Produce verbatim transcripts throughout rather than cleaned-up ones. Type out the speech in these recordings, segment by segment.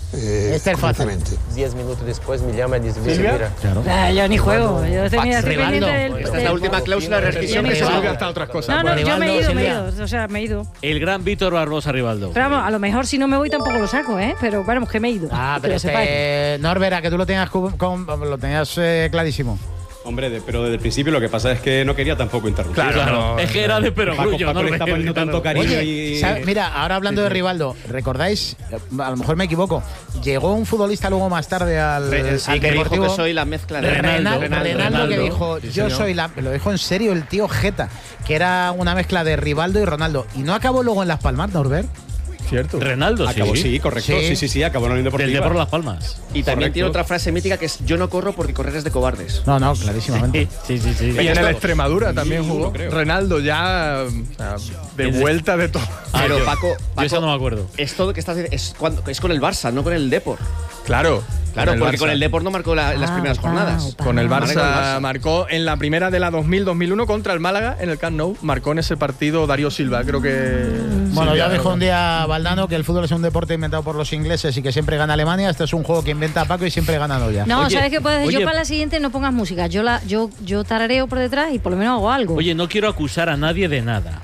Eh, este es fácil. Diez minutos después me llama y dice, mira. Claro. Ah, yo ni juego. Yo estoy, mira, estoy pendiente del, Esta es del- la última cláusula de rescisión que se Rivaldo. va a gastar otras cosas. No, no, yo me he ido, me he Silvia. ido. O sea, me he ido. El gran Víctor Barbosa Rivaldo. Pero vamos, a lo mejor si no me voy tampoco lo saco, ¿eh? Pero bueno, que me he ido. Ah, Que pero lo sepáis. este, Norbert, que tú lo tenías, cu- con- lo tenías eh, clarísimo. Hombre, de- pero desde el principio lo que pasa es que no quería tampoco interrumpir. Claro, claro. Es que era de Paco, perogrullo, Paco ¿no? le está poniendo tanto cariño Oye, y... ¿sabe? Mira, ahora hablando de Rivaldo, ¿recordáis? A lo mejor me equivoco. Llegó un futbolista luego más tarde al, Re- sí, al que dijo Deportivo. que soy la mezcla de Renaldo, Renaldo, Renaldo, que Renaldo. dijo, Sí, yo señor. soy la... Lo dijo en serio el tío Jeta, que era una mezcla de Rivaldo y Ronaldo. Y no acabó luego en Las Palmas, Norbert. Cierto. Renaldo, Acabó, sí. sí, correcto. Sí. Sí, sí, sí, acabó en la Unión Del Deportiva. Depor Las Palmas. Y también Correcto. tiene otra frase mítica que es: yo no corro porque correr es de cobardes. No, no, clarísimamente. Sí, sí, sí. Y en el Extremadura también jugó. lo creo. Renaldo ya o sea, de vuelta de todo. Ah, Pero yo- Paco, Yo eso Paco, no me acuerdo. es todo que estás es, cuando, es con el Barça, no con el Depor. Claro. Claro, el porque Barça. con el Depor no marcó la- en las Ah, primeras pa, jornadas. pa. Con el Marcó Barça, el Barça. marcó en la primera de la dos mil dos mil uno contra el Málaga en el Camp Nou. Marcó en ese partido Darío Silva, creo que. Bueno, Silvia, ya dijo ¿no? un día Valdano que el fútbol es un deporte inventado por los ingleses y que siempre gana Alemania. Este es un juego que inventa Paco y siempre gana Noya. No, Oye, ¿sabes qué puedes hacer? Yo oye. para la siguiente no pongas música. Yo la yo yo tarareo por detrás y por lo menos hago algo. Oye, no quiero acusar a nadie de nada,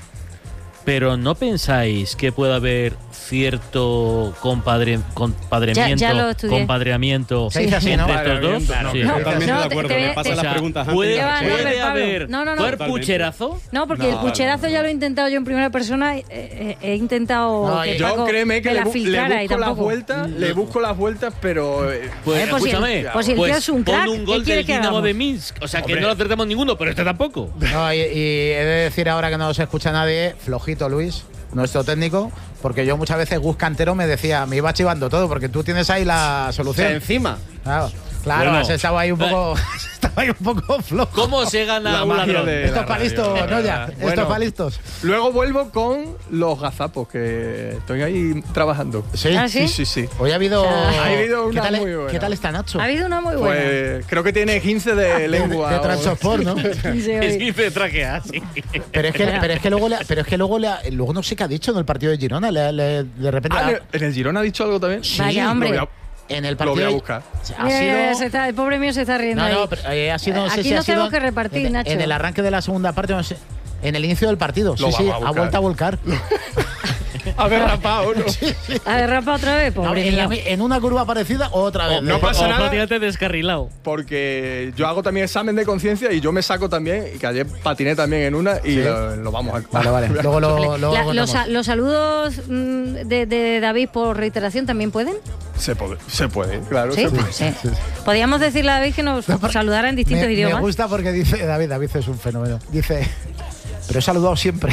pero ¿no pensáis que puede haber cierto compadre, compadremiento, Ya- ya lo estudié. compadreamiento Se dice así, ¿no? entre estos dos? Claro, Sí. no, Totalmente no, de te- acuerdo. te- Me pasan te- las o sea, preguntas antes. ¿Puede, y ¿Qué va, las no, puede pero Pablo, haber no, no, no. ¿puede Totalmente. pucherazo? No, porque No, el no, pucherazo ya lo he intentado yo en primera persona. y, eh, eh, he intentado No, que yo Paco Créeme que me le, la bu- le filtrara y busco las tampoco. vueltas, le busco las vueltas, pero. eh, Pues Eh, pues si el- escúchame, pues si el tío es un crack, pon un ¿qué gol quiere del que Dinamo hagamos? de Minsk. O sea, que Hombre. no lo acertamos ninguno, pero este tampoco. No, y, y he de decir ahora que no se escucha nadie, flojito Luis, nuestro técnico, porque yo muchas veces Gus Cantero me decía, me iba chivando todo, porque tú tienes ahí la O solución. sea, encima. Claro, claro, Bueno. has estado ahí un poco, has estado ahí un poco flojo. ¿Cómo se gana La un magia ladrón? de- Esto la es para radio, listos, la no ya. verdad. Esto Bueno. es para listos. Luego vuelvo con los gazapos, que estoy ahí trabajando. Sí. Ah, ¿sí? Sí, sí, sí. Hoy ha habido. Ha habido ¿Qué una tal, muy buena. ¿Qué tal está Nacho? Ha habido una muy buena. Pues creo que tiene quince de lengua. de o- transport, ¿no? Sí, Es hoy. que traquea, sí. Pero es que, pero es que luego, le- pero es que luego, le- luego no sé qué ha dicho en el partido de Girona. le- le- de repente. Ah, ha- ¿en el- ¿en el Girona ha dicho algo también? Sí, Vaya, hombre. Lo voy en el Lo partido. voy a de- buscar. Ha Mira, mira, sido. se está- el pobre mío se está riendo No, ahí. no, pero eh, ha sido. No sé Aquí si ha nos sido tenemos que repartir, en, Nacho. En el arranque de la segunda parte, no sé, en el inicio del partido. Lo sí, sí, vamos a ha buscar. vuelto a volcar. Ha derrapado, ¿no? A ver, rapa otra vez, No, pobre en, la- mío. en una curva parecida, otra vez. no Eh, pasa O nada. prácticamente descarrilado. Porque yo hago también examen de conciencia y yo me saco también, y que ayer patiné también en una y Sí. lo, lo vamos a. Vale, vale. Luego lo. luego La- contamos. los, sa- los saludos mm, de, de David por reiteración también pueden. Se puede, se puede, claro, ¿Sí? se puede. Sí. Podríamos decirle a David que nos saludara en distintos me, idiomas. Me gusta porque dice. David, David es un fenómeno. Dice. Pero he saludado siempre.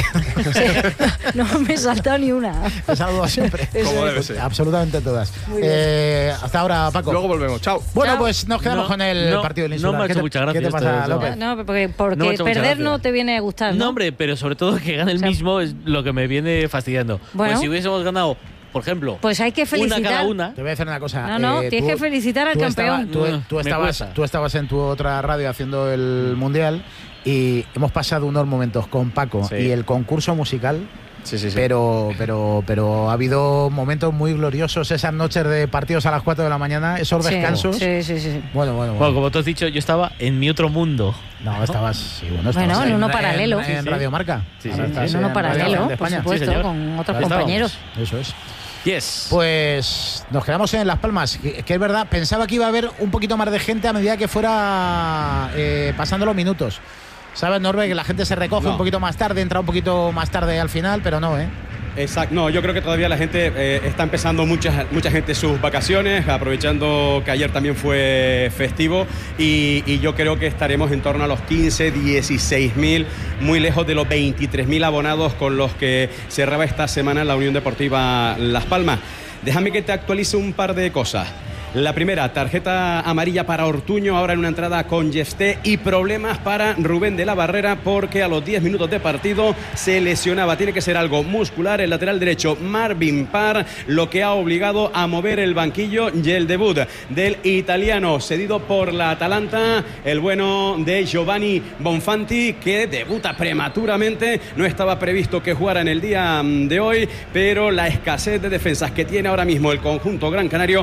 No me he saltado ni una. He saludado siempre. Como debe ser. Absolutamente todas. Muy bien. Eh, hasta ahora, Paco. Luego volvemos. Chao. Bueno, Chao. pues nos quedamos No, con el no, partido del no Insular. me ha ¿Qué hecho te- mucha ¿Qué gracia te pasa, esto, López? No, porque, porque No me ha hecho mucha perder gracia. no te viene a gustar, ¿no? No, hombre, pero sobre todo que gane el sea, mismo es lo que me viene fastidiando. Bueno. Pues si hubiésemos ganado, por ejemplo, Pues hay que una felicitar. cada una. Te voy a decir una cosa. No, no, eh, tienes tú- que felicitar al tú estaba- campeón. tú, Mm, tú me estabas, cuesta. tú estabas en tu otra radio haciendo el Mundial y hemos pasado unos momentos con Paco Sí. y el concurso musical. Sí, sí, sí. Pero, pero, pero ha habido momentos muy gloriosos, esas noches de partidos a las cuatro de la mañana, esos Sí, descansos. Sí, sí, sí. Bueno, bueno, Bueno, bueno. como tú has dicho, yo estaba en mi otro mundo. No, estabas, sí, bueno, estabas Bueno, en uno paralelo. En, Sí, en sí. Radio Marca. Sí, Ahora sí, estás En uno en Radio paralelo, de por España. supuesto, Sí, señor. con otros Ahí compañeros. Eso es. Yes. Pues nos quedamos en Las Palmas, que, que es verdad, pensaba que iba a haber un poquito más de gente a medida que fuera eh, pasando los minutos. ¿Sabes, Norbe? Que la gente se recoge No. un poquito más tarde, entra un poquito más tarde al final, pero no, ¿eh? Exacto, no, yo creo que todavía la gente eh, está empezando mucha, mucha gente sus vacaciones, aprovechando que ayer también fue festivo y, y yo creo que estaremos en torno a los quince, dieciséis mil, muy lejos de los veintitrés mil abonados con los que cerraba esta semana la Unión Deportiva Las Palmas. Déjame que te actualice un par de cosas. La primera, tarjeta amarilla para Ortuño, ahora en una entrada con Yefté, y problemas para Rubén de la Barrera porque a los diez minutos de partido se lesionaba. Tiene que ser algo muscular. El lateral derecho, Marvin Parr, lo que ha obligado a mover el banquillo y el debut del italiano cedido por la Atalanta, el bueno de Giovanni Bonfanti, que debuta prematuramente. No estaba previsto que jugara en el día de hoy, pero la escasez de defensas que tiene ahora mismo el conjunto gran canario